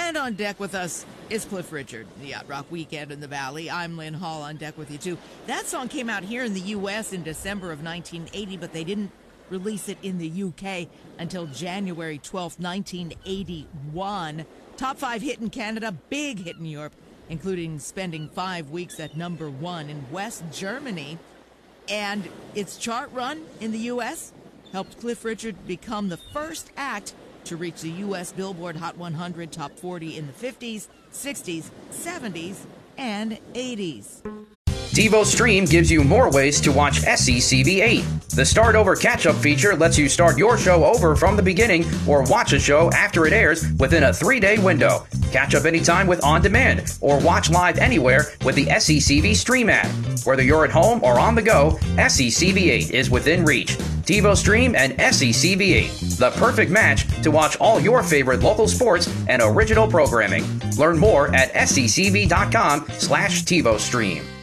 And on deck with us is Cliff Richard, the Yacht Rock Weekend in the Valley. I'm Lynn Hall on deck with you, too. That song came out here in the U.S. in December of 1980, but they didn't release it in the U.K. until January 12th, 1981. Top 5 hit in Canada, big hit in Europe, including spending 5 weeks at number 1 in West Germany. And its chart run in the U.S. helped Cliff Richard become the first act to reach the U.S. Billboard Hot 100 Top 40 in the 50s, 60s, 70s, and 80s. TiVo Stream gives you more ways to watch SCCV8. The Start Over Catch-Up feature lets you start your show over from the beginning or watch a show after it airs within a 3-day window. Catch up anytime with On Demand or watch live anywhere with the SCCV Stream app. Whether you're at home or on the go, SCCV8 is within reach. TiVo Stream and SCCV8, the perfect match to watch all your favorite local sports and original programming. Learn more at sccv.com/TiVo Stream.